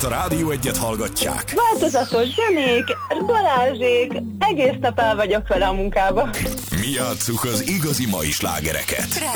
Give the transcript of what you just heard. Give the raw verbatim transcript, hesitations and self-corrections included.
a Rádió Egyet hallgatják. Változatos zenék, Balázsék, egész nap el vagyok vele a munkába. Mi játsszuk az igazi mai slágereket.